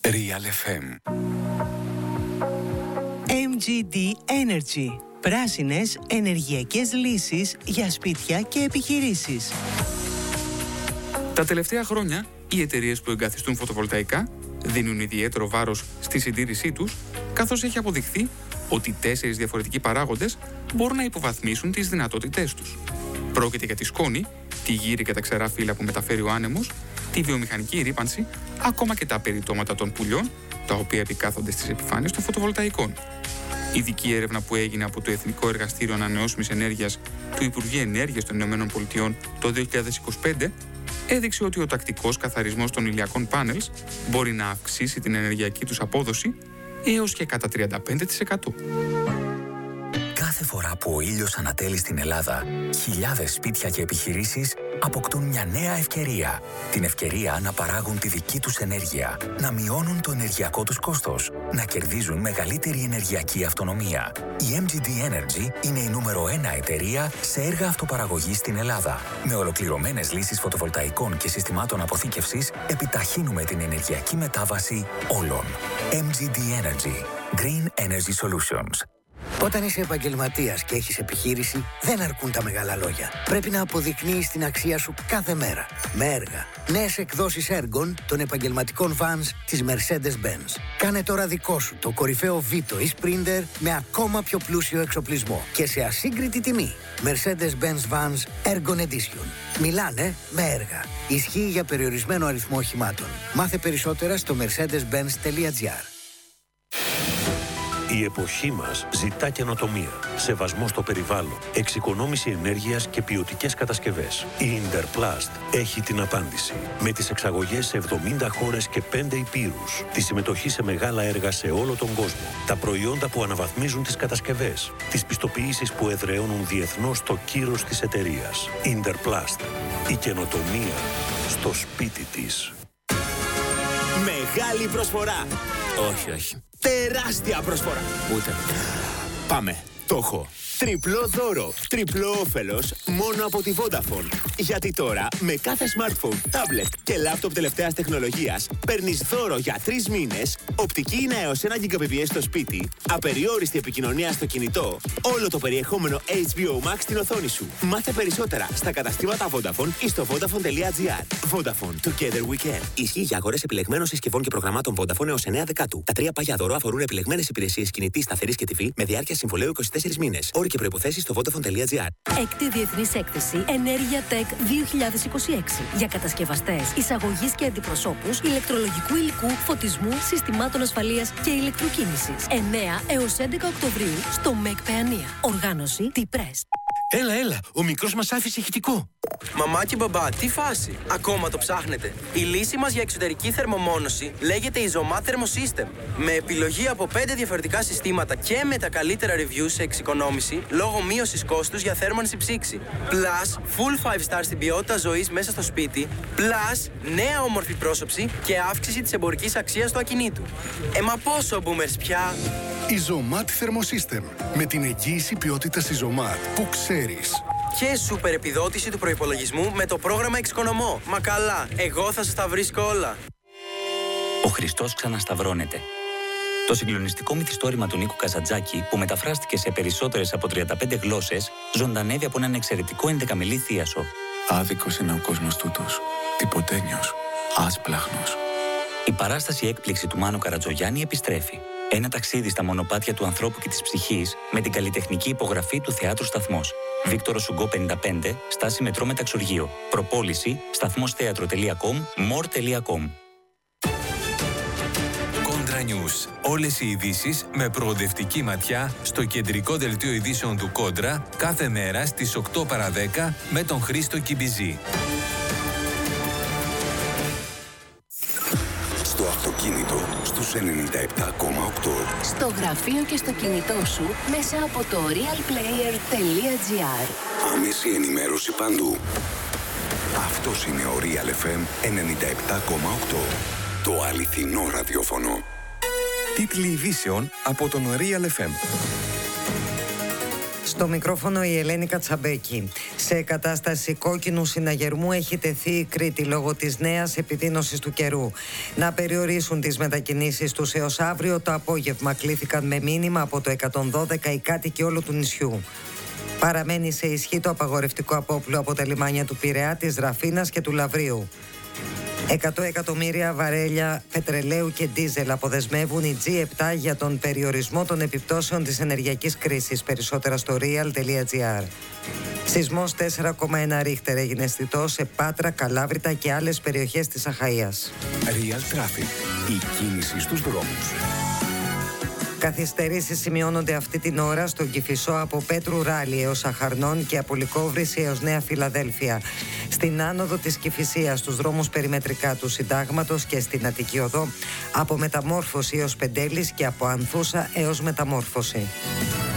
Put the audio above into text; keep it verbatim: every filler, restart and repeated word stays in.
Real εφ εμ. εμ τζι ντι Energy. Πράσινες ενεργειακές λύσεις για σπίτια και επιχειρήσεις. Τα τελευταία χρόνια, οι εταιρείες που εγκαθιστούν φωτοβολταϊκά δίνουν ιδιαίτερο βάρος στη συντήρησή τους, καθώς έχει αποδειχθεί ότι τέσσερις διαφορετικοί παράγοντες μπορούν να υποβαθμίσουν τις δυνατότητές τους. Πρόκειται για τη σκόνη, τη γύρι και τα ξερά φύλλα που μεταφέρει ο άνεμος, τη βιομηχανική ρύπανση, ακόμα και τα περιτώματα των πουλιών, τα οποία επικάθονται στις επιφάνειες των φωτοβολταϊκών. Ειδική έρευνα που έγινε από το Εθνικό Εργαστήριο Ανανεώσιμης Ενέργειας του Υπουργείου Ενέργειας των ΗΠΑ το δύο χιλιάδες είκοσι πέντε έδειξε ότι ο τακτικός καθαρισμός των ηλιακών πάνελς μπορεί να αυξήσει την ενεργειακή τους απόδοση έως και κατά τριάντα πέντε τοις εκατό. Κάθε φορά που ο ήλιος ανατέλει στην Ελλάδα, χιλιάδες σπίτια και επιχειρήσεις αποκτούν μια νέα ευκαιρία. Την ευκαιρία να παράγουν τη δική τους ενέργεια, να μειώνουν το ενεργειακό τους κόστος, να κερδίζουν μεγαλύτερη ενεργειακή αυτονομία. Η εμ τζι ντι Energy είναι η νούμερο ένα εταιρεία σε έργα αυτοπαραγωγής στην Ελλάδα. Με ολοκληρωμένες λύσεις φωτοβολταϊκών και συστημάτων αποθήκευσης, επιταχύνουμε την ενεργειακή μετάβαση όλων. εμ τζι ντι Energy. Green Energy Solutions. Όταν είσαι επαγγελματίας και έχεις επιχείρηση, δεν αρκούν τα μεγάλα λόγια. Πρέπει να αποδεικνύεις την αξία σου κάθε μέρα. Με έργα. Νέες εκδόσεις έργων των επαγγελματικών vans της Mercedes-Benz. Κάνε τώρα δικό σου το κορυφαίο Vito ή Sprinter με ακόμα πιο πλούσιο εξοπλισμό και σε ασύγκριτη τιμή. Mercedes-Benz Vans Ergon Edition. Μιλάνε με έργα. Ισχύει για περιορισμένο αριθμό οχημάτων. Μάθε περισσότερα στο mercedes benz τελεία gr. Η εποχή μας ζητά καινοτομία, σεβασμό στο περιβάλλον, εξοικονόμηση ενέργειας και ποιοτικές κατασκευές. Η Interplast έχει την απάντηση. Με τις εξαγωγές σε εβδομήντα χώρες και πέντε υπήρους, τη συμμετοχή σε μεγάλα έργα σε όλο τον κόσμο, τα προϊόντα που αναβαθμίζουν τις κατασκευές, τις πιστοποιήσεις που εδραιώνουν διεθνώς το κύρος της εταιρείας. Interplast. Η καινοτομία στο σπίτι της. Μεγάλη προσφορά! Όχι, όχι. Τεράστια προσφορά! Ούτε. Πάμε. Το έχω. Τριπλό δώρο, τριπλό όφελος μόνο από τη Vodafone. Γιατί τώρα με κάθε smartphone, tablet και laptop τελευταίας τεχνολογίας παίρνεις δώρο για τρεις μήνες, οπτική ίνα έως ένα γιγαμπιτ στο σπίτι, απεριόριστη επικοινωνία στο κινητό, όλο το περιεχόμενο έιτς μπι ο Max στην οθόνη σου. Μάθε περισσότερα στα καταστήματα Vodafone ή στο vodafone τελεία gr. Vodafone, together we can. Ισχύει για αγορές επιλεγμένων συσκευών και προγραμμάτων Vodafone έως εννέα Δεκάτου. Τα τρία πάγια δώρο αφορούν επιλεγμένες υπηρεσίες κινητής, σταθερής και τιφή με διάρκεια συμβολαίου είκοσι τέσσερις μήνες. Όροι και προϋποθέσεις στο vodafone τελεία gr. Έκτη Διεθνής Έκθεση Ενέργεια Tech δύο χιλιάδες είκοσι έξι για κατασκευαστές, εισαγωγής και αντιπροσώπους ηλεκτρολογικού υλικού, φωτισμού, συστημάτων ασφαλείας και ηλεκτροκίνησης. εννέα έως έντεκα Οκτωβρίου στο ΜΕΚ Παιανία. Οργάνωση T-Press. Έλα, έλα, ο μικρός μας άφησε ηχητικό. Μαμά και μπαμπά, τι φάση, ακόμα το ψάχνετε? Η λύση μας για εξωτερική θερμομόνωση λέγεται Isomat Thermosystem. Με επιλογή από πέντε διαφορετικά συστήματα και με τα καλύτερα reviews σε εξοικονόμηση λόγω μείωσης κόστους για θέρμανση ψήξη. Plus, full five star στην ποιότητα ζωής μέσα στο σπίτι. Plus, νέα όμορφη πρόσωψη και αύξηση της εμπορικής αξίας του ακινήτου. Ε, μα πόσο boomers πια! Isomat Thermosystem. Με την εγγύηση ποιότητας Isomat που ξέρεις. Και σούπερ επιδότηση του προϋπολογισμού με το πρόγραμμα Εξοικονομώ. Μα καλά, εγώ θα σας τα βρίσκω όλα. Ο Χριστός ξανασταυρώνεται. Το συγκλονιστικό μυθιστόρημα του Νίκου Καζαντζάκη, που μεταφράστηκε σε περισσότερες από τριάντα πέντε γλώσσες, ζωντανεύει από έναν εξαιρετικό ενδεκαμιλή θίασο. Άδικος είναι ο κόσμος τούτος. Τυποτένιος. Άσπλαχνος. Η παράσταση έκπληξη του Μάνου Καρατζογιάννη επιστρέφει. Ένα ταξίδι στα μονοπάτια του ανθρώπου και της ψυχής με την καλλιτεχνική υπογραφή του Θεάτρου Σταθμός. Βίκτορο Σουγκό πενήντα πέντε, στάση μετρό Μεταξουργείο. Προπόληση σταθμόσθέατρο τελεία κομ, μορ τελεία κομ. Κόντρα News. Όλες οι ειδήσεις με προοδευτική ματιά στο κεντρικό δελτίο ειδήσεων του Κόντρα κάθε μέρα στις οκτώ παρά δέκα με τον Χρήστο Κιμπιζή. Στο αυτοκίνητο στους ενενήντα επτά κόμμα οκτώ. Στο γραφείο και στο κινητό σου μέσα από το realplayer τελεία gr. Άμεση ενημέρωση παντού. Αυτός είναι ο Real εφ εμ ενενήντα επτά κόμμα οκτώ. Το αληθινό ραδιόφωνο. Τίτλοι ειδήσεων από τον Real εφ εμ. Στο μικρόφωνο η Ελένη Κατσαμπέκη. Σε κατάσταση κόκκινου συναγερμού έχει τεθεί η Κρήτη λόγω της νέας επιδείνωσης του καιρού. Να περιορίσουν τις μετακινήσεις τους έως αύριο το απόγευμα, κλήθηκαν με μήνυμα από το εκατόν δώδεκα οι κάτοικοι όλου του νησιού. Παραμένει σε ισχύ το απαγορευτικό απόπλου από τα λιμάνια του Πειραιά, της Ραφίνας και του Λαβρίου. εκατό εκατομμύρια βαρέλια πετρελαίου και ντίζελ αποδεσμεύουν οι τζι επτά για τον περιορισμό των επιπτώσεων της ενεργειακής κρίσης. Περισσότερα στο real τελεία gr. Σεισμός τέσσερα κόμμα ένα ρίχτερ έγινε αισθητός σε Πάτρα, Καλάβρητα και άλλες περιοχές της Αχαΐας. Real Traffic. Η κίνηση στους δρόμους. Καθυστερήσεις σημειώνονται αυτή την ώρα στον Κηφισό από Πέτρου Ράλη έως Αχαρνών και από Λυκόβρηση έως Νέα Φιλαδέλφια. Στην άνοδο της Κηφισίας στους δρόμους περιμετρικά του Συντάγματος και στην Αττική Οδό από Μεταμόρφωση έως Πεντέλης και από Ανθούσα έως Μεταμόρφωση.